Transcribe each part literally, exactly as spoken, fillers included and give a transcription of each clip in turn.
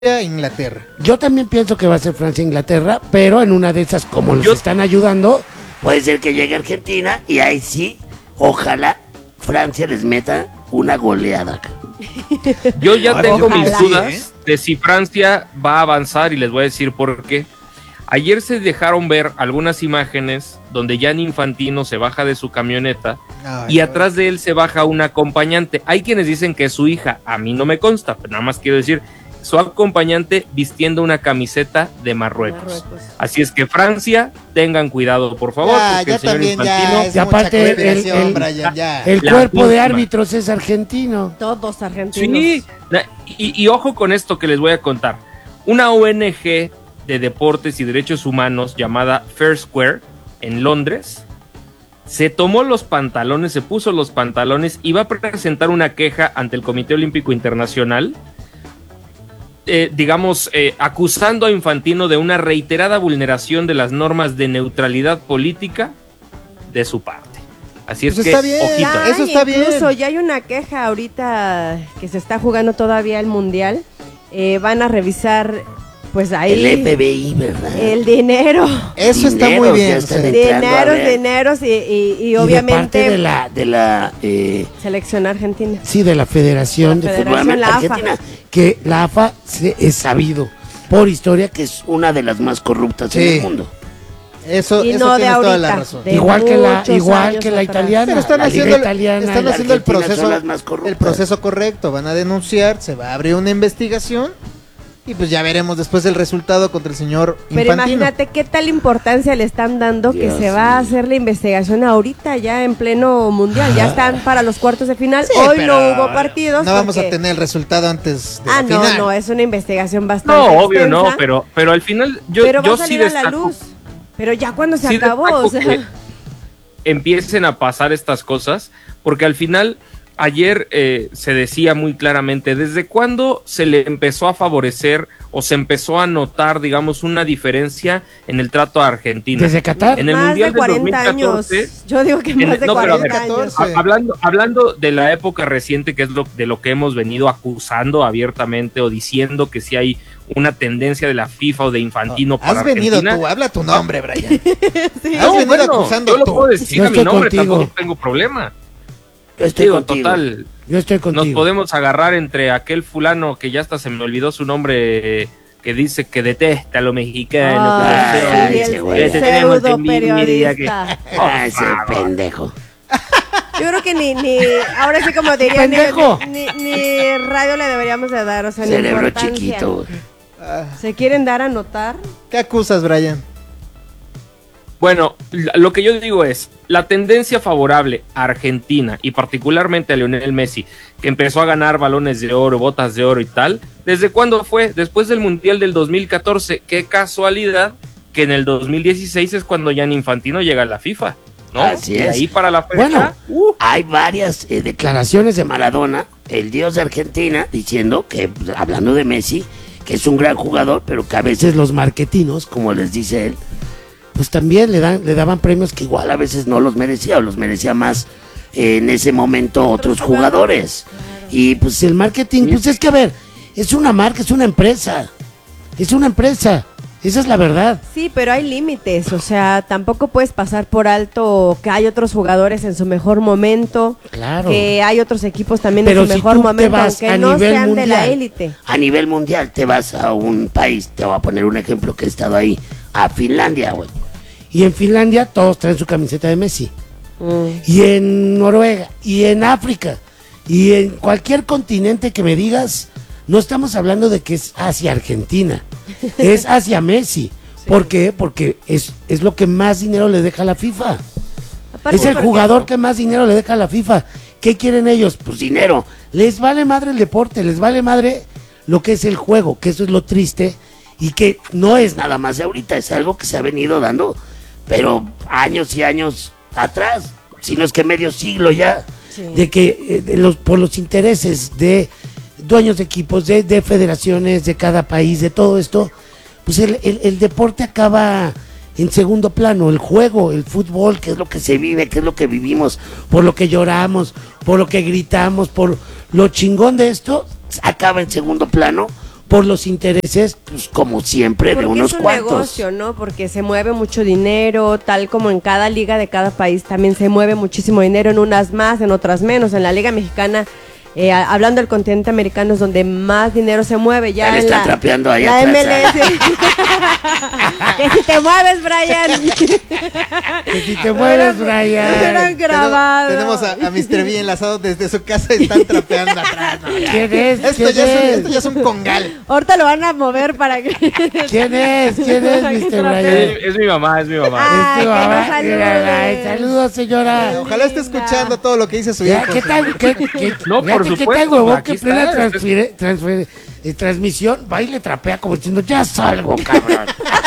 Inglaterra. Yo también pienso que va a ser Francia-Inglaterra, pero en una de esas, como nos Yo... están ayudando, puede ser que llegue Argentina y ahí sí, ojalá Francia les meta una goleada. Yo ya Ahora, tengo ojalá, mis dudas ¿eh? de si Francia va a avanzar y les voy a decir por qué. Ayer se dejaron ver algunas imágenes donde Gianni Infantino se baja de su camioneta Ay, y atrás de él se baja un acompañante. Hay quienes dicen que es su hija, a mí no me consta, pero nada más quiero decir, su acompañante vistiendo una camiseta de Marruecos. Marruecos. Así es que Francia, tengan cuidado, por favor, Ya, porque ya el señor también, Infantino... ya es y aparte mucha el, conspiración, el- Brian, ya. el La cuerpo de misma. árbitros es argentino. Todos argentinos. Sí, na- y, y ojo con esto que les voy a contar. Una O N G de deportes y derechos humanos llamada Fair Square en Londres se tomó los pantalones, se puso los pantalones y va a presentar una queja ante el Comité Olímpico Internacional, eh, digamos, eh, acusando a Infantino de una reiterada vulneración de las normas de neutralidad política de su parte. Así es Pues que, está bien. ojito. Ya, Eso está bien. Incluso ya hay una queja ahorita que se está jugando todavía el Mundial. Eh, van a revisar, pues ahí, El F B I, ¿verdad? el dinero. Eso está Dineros, muy bien. ya están sí. entrando a Dineros, ver. dineros y, y, y Y de parte obviamente de la, De la eh, selección argentina. sí, de la Federación La de Federación, Fútbol, la AFA. Argentina, que la AFA se- es sabido por historia que que es una de las más corruptas Sí. en el mundo. Eso, Y eso no de tiene toda la ahorita, razón. de igual que la muchos igual años que la atrás. italiana, Pero están la haciendo, liga el- italiana, están la haciendo el Argentina proceso, son las más corruptas. el proceso correcto. Van a denunciar, se va a abrir una investigación y pues ya veremos después el resultado contra el señor Pero Infantino. imagínate qué tal importancia le están dando Dios que se va a mío. hacer la investigación ahorita ya en pleno mundial. Ya están para los cuartos de final. Sí, Hoy pero no hubo partidos. No vamos porque- a tener el resultado antes de Ah, la no, final. no, es una investigación bastante No, obvio no, extensa, pero, pero al final yo, pero va yo a sí salir a la destaco... luz. Pero ya cuando se sí acabó, destaco o sea, que empiecen a pasar estas cosas, porque al final ayer eh, se decía muy claramente desde cuándo se le empezó a favorecer o se empezó a notar, digamos, una diferencia en el trato a Argentina. desde Qatar. En el más Mundial de del cuarenta dos mil catorce, años. Yo digo que en- más de no, pero a cuarenta ver, años. catorce. Ha- Hablando, hablando de la época reciente, que es lo, de lo que hemos venido acusando abiertamente o diciendo que si hay una tendencia de la FIFA o de Infantino para Has venido Argentina. tú, habla tu nombre, Brian. Sí. Has venido bueno, acusando yo lo tú. puedo decir Yo a mi estoy nombre, contigo. tampoco tengo problema. Yo estoy Digo, contigo. total, Yo estoy nos contigo. podemos agarrar entre aquel fulano que ya hasta se me olvidó su nombre, eh, que dice que detesta a lo mexicano. Ay, que Ay, sí, ese el güey. te tenemos pseudo envidia, que- periodista. Ah, ese favor. pendejo. Yo creo que ni, ni, ahora sí como diría, ni, Pendejo. ni, ni radio le deberíamos de dar, o sea, ni Cerebro importancia. chiquito, güey. Ah, ¿Se quieren dar a notar? ¿Qué acusas, Brian? Bueno, la- lo que yo digo es, la tendencia favorable a Argentina y particularmente a Lionel Messi, que empezó a ganar balones de oro, botas de oro y tal, ¿desde cuándo fue? Después del Mundial del dos mil catorce. Qué casualidad que en el dos mil dieciséis es cuando Gianni Infantino llega a la FIFA, ¿no? Así Y es. ahí para la fecha, Bueno, uh, Hay varias eh, declaraciones de Maradona, el dios de Argentina, diciendo que, pues, hablando de Messi, que es un gran jugador, pero que a veces los marketinos, como les dice él, pues también le dan, le daban premios que igual a veces no los merecía, o los merecía más eh, en ese momento otros jugadores. Y pues el marketing, pues es que a ver, es una marca, es una empresa, es una empresa, esa es la verdad. Sí, pero hay límites, o sea, tampoco puedes pasar por alto que hay otros jugadores en su mejor momento, Claro. que hay otros equipos también Pero en su si mejor tú te momento, vas aunque a no nivel sean de la mundial, élite. A nivel mundial, te vas a un país, te voy a poner un ejemplo que he estado ahí, a Finlandia, güey. Y en Finlandia todos traen su camiseta de Messi. Mm. Y en Noruega, y en África, y en cualquier continente que me digas, no estamos hablando de que es hacia Argentina, es hacia Messi. ¿Por qué? Porque es, es lo que más dinero le deja a la FIFA. Aparte Es el porque- jugador que más dinero le deja a la FIFA. ¿Qué quieren ellos? Pues dinero. Les vale madre el deporte, les vale madre lo que es el juego, que eso es lo triste y que no es nada Nada más de ahorita, es algo que se ha venido dando, pero años y años atrás, si no es que medio siglo ya. Sí. de que eh, de los, por los intereses de dueños de equipos, de, de federaciones, de cada país, de todo esto, pues el, el, el deporte acaba en segundo plano, el juego, el fútbol, que es lo que se vive, que es lo que vivimos, por lo que lloramos, por lo que gritamos, por lo chingón de esto, acaba en segundo plano por los intereses, pues como siempre, Porque de unos es un cuantos. negocio, ¿no? Porque se mueve mucho dinero, tal como en cada liga de cada país también se mueve muchísimo dinero, en unas más, en otras menos. En la Liga Mexicana, eh, a- hablando del continente americano, es donde más dinero se mueve. Ya Él en está la, trapeando allá la atrás, M L S. Que si te mueves, Brian. Que si te mueves, Lo Brian. hubieran grabado. Tenemos a, a mister B enlazado desde su casa y están trapeando atrás. ¿no? ¿Quién es? Esto ¿Quién ya, es un, es? esto ya es un congal. Ahorita lo van a mover para que... ¿Quién es? ¿Quién es, mister Brian? Es, es mi mamá, es mi mamá. Ah, Es tu que nos mamá. saludes. Mírala, ay, saludos, señora. Ojalá esté escuchando todo lo que dice su Ya, hijo. ¿qué tal? ¿Qué, qué, No, por fíjate qué supuesto, tal, huevón, aquí que plena está, transfire- transfer- eh, transmisión va y le trapea como diciendo, ya salgo, cabrón.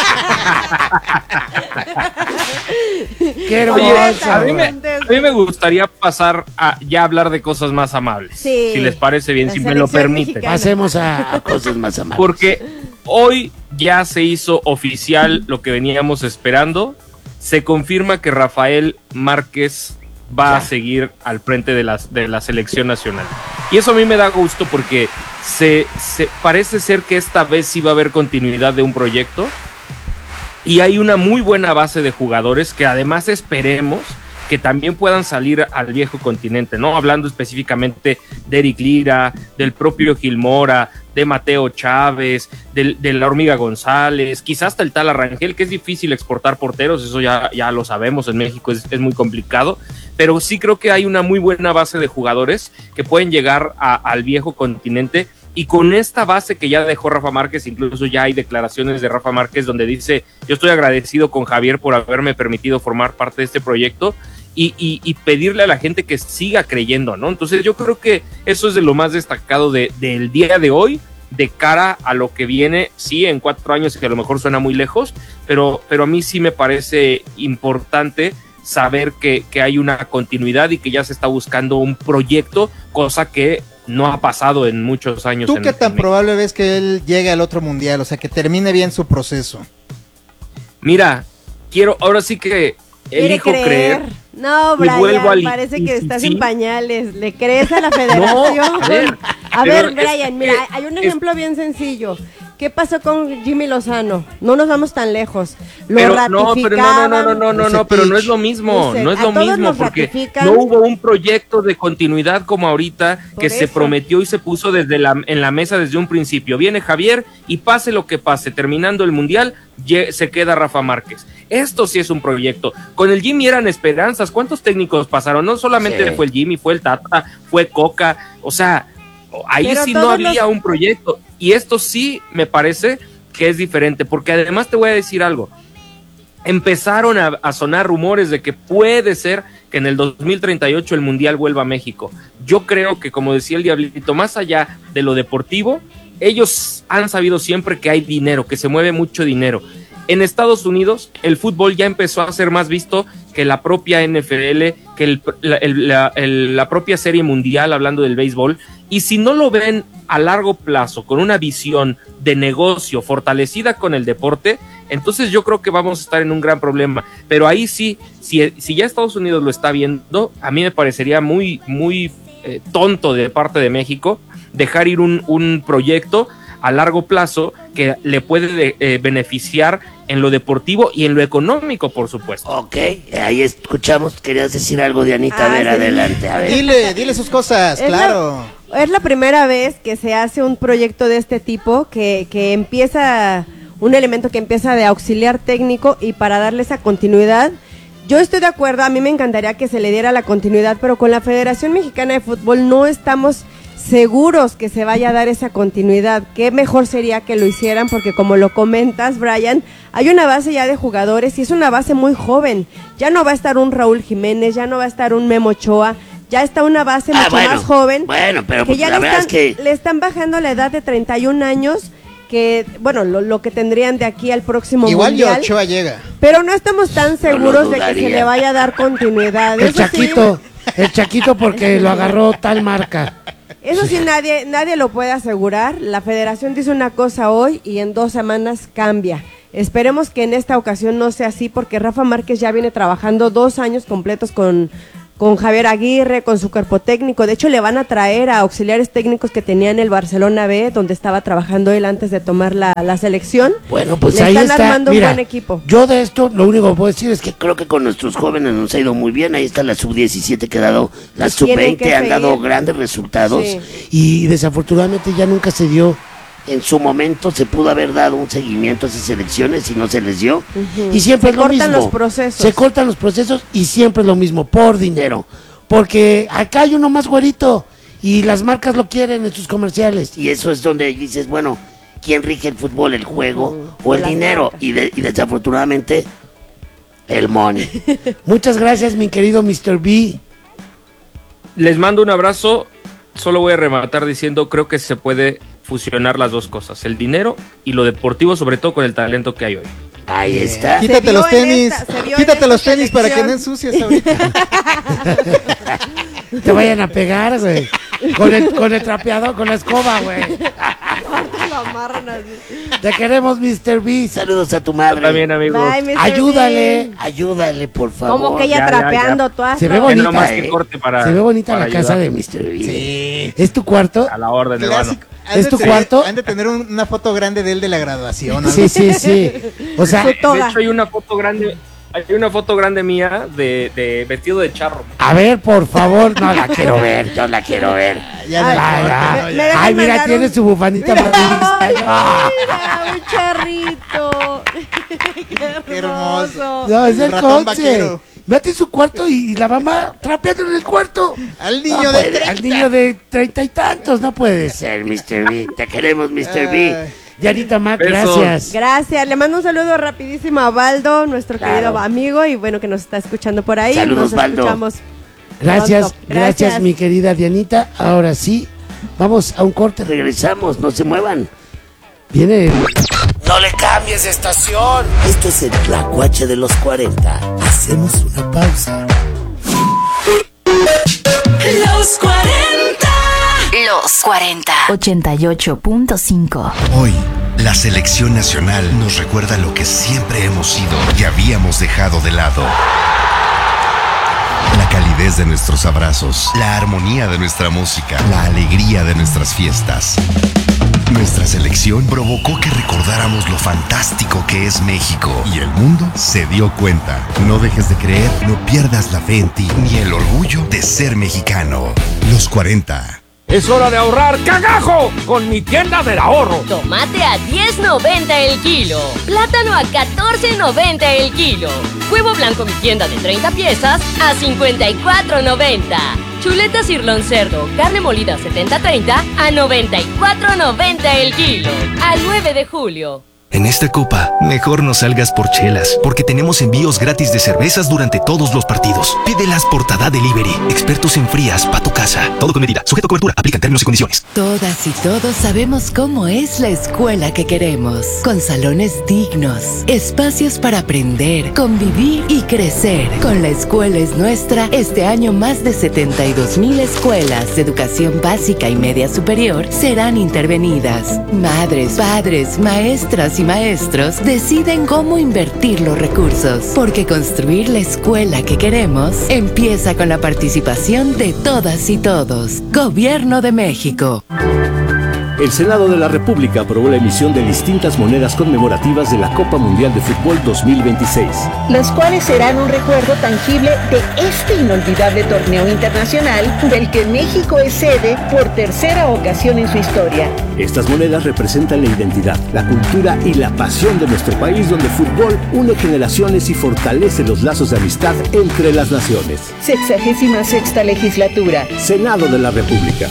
Qué hermoso. Oye, a mí, me, güey. a mí me gustaría pasar a ya hablar de cosas más amables. Sí. Si les parece bien, La si me lo selección permiten. mexicana. Pasemos a, a cosas más amables. Porque hoy ya se hizo oficial lo que veníamos esperando. Se confirma que Rafael Márquez va a seguir al frente de, las, de la selección nacional. Y eso a mí me da gusto porque se, se parece ser que esta vez sí va a haber continuidad de un proyecto. Y hay una muy buena base de jugadores que además esperemos que también puedan salir al viejo continente, ¿no? Hablando específicamente de Eric Lira, del propio Gil Mora, de Mateo Chávez, del, de la Hormiga González, quizás hasta el tal Arrangel, que es difícil exportar porteros, eso ya, ya lo sabemos, en México es, es muy complicado, pero sí creo que hay una muy buena base de jugadores que pueden llegar a, al viejo continente. Y con esta base que ya dejó Rafa Márquez, incluso ya hay declaraciones de Rafa Márquez donde dice, yo estoy agradecido con Javier por haberme permitido formar parte de este proyecto y, y, y pedirle a la gente que siga creyendo, ¿no? Entonces yo creo que eso es de lo más destacado de, del día de hoy, de cara a lo que viene, sí, en cuatro años, que a lo mejor suena muy lejos, pero, pero a mí sí me parece importante saber que, que hay una continuidad y que ya se está buscando un proyecto, cosa que no ha pasado en muchos años. ¿Tú en, qué tan en probable ves que él llegue al otro mundial? O sea, que termine bien su proceso. Mira, quiero, ahora sí que Quiere elijo creer. No, y Brian, vuelvo al- parece y- que y estás sí. en pañales. ¿Le crees a la federación? No, a ver, A pero ver, Brian, es mira, que- hay un es- ejemplo bien sencillo. ¿Qué pasó con Jimmy Lozano? No nos vamos tan lejos. Lo Pero no, pero no, no, no, no, no, no, no, pero no es lo mismo, Bucetich. no es A lo todos mismo, nos porque ratifican. no hubo un proyecto de continuidad como ahorita Por que se eso. prometió y se puso desde la, en la mesa desde un principio. Viene Javier y pase lo que pase, terminando el mundial, ye- se queda Rafa Márquez. Esto sí es un proyecto. Con el Jimmy eran esperanzas. ¿Cuántos técnicos pasaron? No solamente Sí. fue el Jimmy, fue el Tata, fue Coca, o sea, ahí Pero sí no todos había los- un proyecto. Y esto sí me parece que es diferente, porque además te voy a decir algo. Empezaron a, a sonar rumores de que puede ser que en el dos mil treinta y ocho el Mundial vuelva a México. Yo creo que, como decía el Diablito, más allá de lo deportivo, ellos han sabido siempre que hay dinero, que se mueve mucho dinero. En Estados Unidos, el fútbol ya empezó a ser más visto que la propia N F L, que el- la, el- la- el- la propia Serie Mundial, hablando del béisbol. Y si no lo ven a largo plazo, con una visión de negocio fortalecida con el deporte, entonces yo creo que vamos a estar en un gran problema. Pero ahí sí, si, si ya Estados Unidos lo está viendo, a mí me parecería muy, muy eh, tonto de parte de México dejar ir un, un proyecto a largo plazo que le puede de- eh, beneficiar en lo deportivo y en lo económico, por supuesto. Ok, ahí escuchamos, querías decir algo, Dianita, Ah, a ver, sí. adelante, a ver. Dile, dile sus cosas, Es claro. la, es la primera vez que se hace un proyecto de este tipo, que, que empieza, un elemento que empieza de auxiliar técnico y para darle esa continuidad. Yo estoy de acuerdo, a mí me encantaría que se le diera la continuidad, pero con la Federación Mexicana de Fútbol no estamos seguros que se vaya a dar esa continuidad. Qué mejor sería que lo hicieran, porque como lo comentas, Brian, hay una base ya de jugadores y es una base muy joven. Ya no va a estar un Raúl Jiménez, ya no va a estar un Memo Ochoa, ya está una base Ah, mucho bueno, más joven. bueno, pero que pues ya la le verdad están, es que- le están bajando la edad de treinta y un años, que, bueno, lo, lo que tendrían de aquí al próximo Igual y mundial. Ochoa llega. Pero no estamos tan seguros de que se dudaría. le vaya a dar continuidad. El Eso sí, Chaquito, el Chaquito porque lo agarró tal marca. Eso sí, nadie, nadie lo puede asegurar. La federación dice una cosa hoy y en dos semanas cambia. Esperemos que en esta ocasión no sea así, porque Rafa Márquez ya viene trabajando dos años completos con, con Javier Aguirre, con su cuerpo técnico. De hecho, le van a traer a auxiliares técnicos que tenía en el Barcelona B, donde estaba trabajando él antes de tomar la, la selección. Bueno, pues le ahí están está. armando Mira, un buen equipo. Yo de esto lo único que puedo decir es que creo que con nuestros jóvenes nos ha ido muy bien. Ahí está la sub diecisiete que ha dado, la sub veinte han dado grandes resultados. Sí. Y desafortunadamente ya nunca se dio. En su momento se pudo haber dado un seguimiento a esas elecciones y no se les dio. Uh-huh. Y siempre se es lo mismo. cortan los procesos. Se cortan los procesos y siempre es lo mismo, por dinero. Porque acá hay uno más güerito y las marcas lo quieren en sus comerciales. Y eso es donde dices, bueno, ¿quién rige el fútbol, el juego uh, o el dinero? Y, de, y desafortunadamente, el money. Muchas gracias, mi querido mister B. Les mando un abrazo. Solo voy a rematar diciendo, creo que se puede fusionar las dos cosas, el dinero y lo deportivo, sobre todo con el talento que hay hoy. Ahí está. Se Quítate los tenis, esta, quítate los tenis para que no ensucies ahorita. Te vayan a pegar, güey. Con el, con el trapeador, con la escoba, güey. Lo amarran así. Te queremos, mister B. Saludos a tu madre. Yo también, amigos. Bye, mister Ayúdale. B. Ayúdale, por favor. Como que ella Ya, ya, trapeando ya. todas. Se ve ¿no? bonita, Es nomás eh. que corte para, Se ve bonita para la casa ayudar. de mister B. Sí. ¿Es tu cuarto? A la orden, hermano. Clásico. Han ¿Es de tu tener- cuarto? Han de tener un- una foto grande de él de la graduación. Sí, sí, sí. O sea, Su De toga. hecho, hay una foto grande, hay una foto grande mía de, de vestido de charro. a ver, por favor, no la Quiero ver, yo la quiero ver. Ya Ay, me Ay, corta, ay, ¿no? me- Ya. me dejan ay, mira, mandar tiene un- su bufanita Mira, madrileña. ay, mira, un charrito. Qué hermoso. hermoso. No, es el Ratón coche. vaquero. Vete en su cuarto y, y la mamá trapeando en el cuarto. Al niño No de puede, treinta. al niño de treinta y tantos, no puede ser. Ser mister B. Te queremos, mister B. Ay. Dianita Mac, Besos. gracias. Gracias, le mando un saludo rapidísimo a Baldo, nuestro Claro. querido amigo y bueno que nos está escuchando por ahí. Saludos, nos Baldo. escuchamos. Gracias, pronto. gracias, Gracias. mi querida Dianita. Ahora sí, vamos a un corte. Regresamos, no se muevan. Viene. No le cambies de estación. Esto es el Tlacuache de los cuarenta. Hacemos una pausa. Los cuarenta. Los cuarenta. ochenta y ocho punto cinco. Hoy, la selección nacional nos recuerda lo que siempre hemos sido y habíamos dejado de lado. La calidez de nuestros abrazos, la armonía de nuestra música, la alegría de nuestras fiestas. Nuestra selección provocó que recordáramos lo fantástico que es México y el mundo se dio cuenta. No dejes de creer, no pierdas la fe en ti ni el orgullo de ser mexicano. Los cuarenta. Es hora de ahorrar cagajo con mi tienda del ahorro. Tomate a diez noventa el kilo. Plátano a catorce noventa el kilo. Huevo blanco mi tienda de treinta piezas a cincuenta y cuatro noventa. Chuleta cirlón cerdo, carne molida setenta treinta a noventa y cuatro noventa el kilo. Al nueve de julio. En esta copa, mejor no salgas por chelas, porque tenemos envíos gratis de cervezas durante todos los partidos. Pídelas por Tada Delivery. Expertos en frías pa' tu casa. Todo con medida. Sujeto a cobertura. Aplican términos y condiciones. Todas y todos sabemos cómo es la escuela que queremos. Con salones dignos, espacios para aprender, convivir y crecer. Con La Escuela es Nuestra, este año más de setenta y dos mil escuelas de educación básica y media superior serán intervenidas. Madres, padres, maestras y maestros deciden cómo invertir los recursos, porque construir la escuela que queremos empieza con la participación de todas y todos. Gobierno de México. El Senado de la República aprobó la emisión de distintas monedas conmemorativas de la Copa Mundial de Fútbol dos mil veintiséis. Las cuales serán un recuerdo tangible de este inolvidable torneo internacional del que México es sede por tercera ocasión en su historia. Estas monedas representan la identidad, la cultura y la pasión de nuestro país, donde el fútbol une generaciones y fortalece los lazos de amistad entre las naciones. Sexagésima sexta legislatura. Senado de la República.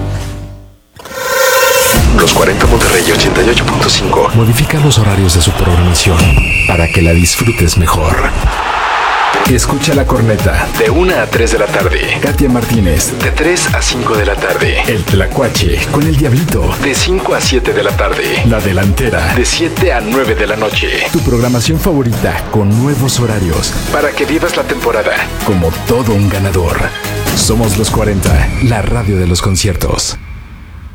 Los cuarenta Monterrey ochenta y ocho punto cinco. Modifica los horarios de su programación para que la disfrutes mejor. Escucha La Corneta de una a tres de la tarde. Katia Martínez de tres a cinco de la tarde. El Tlacuache con el Diablito de cinco a siete de la tarde. La Delantera de siete a nueve de la noche. Tu programación favorita con nuevos horarios para que vivas la temporada como todo un ganador. Somos Los cuarenta, la radio de los conciertos.